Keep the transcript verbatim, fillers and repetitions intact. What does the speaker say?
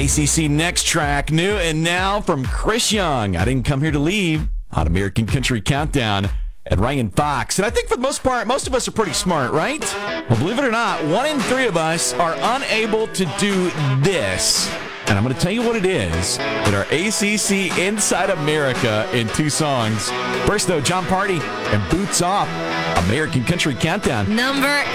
A C C Next Track, new and now from Chris Young. I Didn't Come Here to Leave on American Country Countdown at Ryan Fox. And I think for the most part, most of us are pretty smart, right? Well, believe it or not, one in three of us are unable to do this. And I'm going to tell you what it is in our A C C Inside America in two songs. First, though, John Party and Boots Off, American Country Countdown. Number